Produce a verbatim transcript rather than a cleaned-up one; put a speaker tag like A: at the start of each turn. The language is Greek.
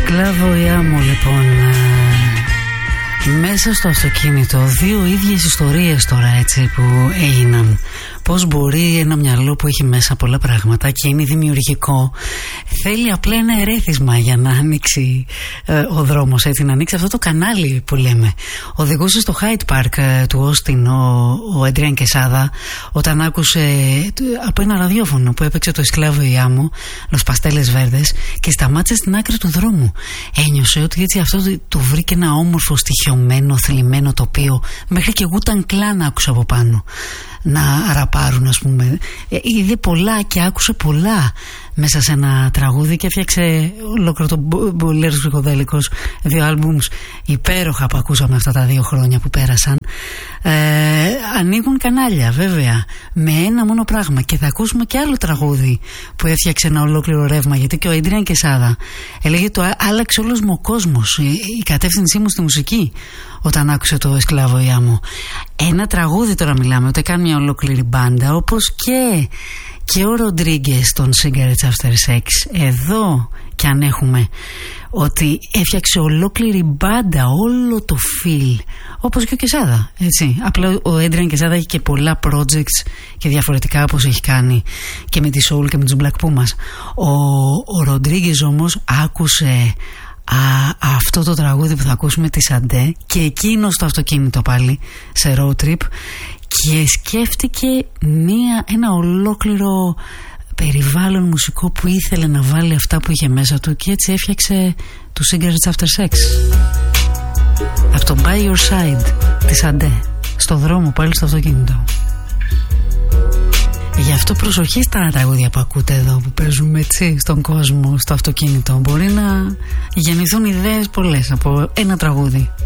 A: Esclavo y amo, λοιπόν. Μέσα στο αυτοκίνητο, δύο ίδιες ιστορίες τώρα, έτσι, που έγιναν. Πώς μπορεί ένα μυαλό που έχει μέσα πολλά πράγματα και είναι δημιουργικό, θέλει απλά ένα ερέθισμα για να ανοίξει ε, ο δρόμος, έτσι, να ανοίξει αυτό το κανάλι που λέμε. Οδηγούσε στο Hyde Park ε, του Όστιν ο, ο Αντριάν Κεσάδα, όταν άκουσε ε, από ένα ραδιόφωνο που έπαιξε το Esclavo y amo, Los Pasteles Verdes, και σταμάτησε στην άκρη του δρόμου. Ένιωσε ότι έτσι αυτό του βρήκε ένα όμορφο, στοιχειωμένο, θλιμμένο τοπίο, μέχρι και Wu-Tang Clan άκουσε από πάνω να αραπάρουν, ας πούμε. Είδε πολλά και άκουσε πολλά μέσα σε ένα τραγούδι και έφτιαξε ολόκληρο το Μπολέρος Ψυχοδέλικος, δύο άλμπουμς υπέροχα που ακούσαμε αυτά τα δύο χρόνια που πέρασαν. Ε, ανοίγουν κανάλια, βέβαια, με ένα μόνο πράγμα, και θα ακούσουμε και άλλο τραγούδι που έφτιαξε ένα ολόκληρο ρεύμα, γιατί και ο Αντριάν Κεσάδα έλεγε το άλλαξε όλος μου ο κόσμος, η, η κατεύθυνσή μου στη μουσική όταν άκουσε το Esclavo y amo. Ένα τραγούδι τώρα μιλάμε, ούτε καν μια ολόκληρη μπάντα, όπως και και ο Ροντρίγκες των Cigarettes After Sex. Εδώ κι αν έχουμε ότι έφτιαξε ολόκληρη μπάντα, όλο το feel, όπως και ο Κεσάδα, έτσι. Απλά ο Έντριαν Κεσάδα έχει και πολλά projects και διαφορετικά, όπως έχει κάνει και με τη Soul και με τους Black Pumas. Ο, ο Ροντρίγκες όμως άκουσε Α, αυτό το τραγούδι που θα ακούσουμε, τη Σαντέ, και εκείνο στο αυτοκίνητο πάλι σε road trip, και σκέφτηκε μία, ένα ολόκληρο περιβάλλον μουσικό που ήθελε να βάλει αυτά που είχε μέσα του, και έτσι έφτιαξε του Cigarettes After Sex από το By Your Side τη Σαντέ, στο δρόμο πάλι στο αυτοκίνητο. Γι' αυτό προσοχή στα τραγούδια που ακούτε εδώ, που παίζουμε, έτσι, στον κόσμο, στο αυτοκίνητο. Μπορεί να γεννηθούν ιδέες πολλές από ένα τραγούδι.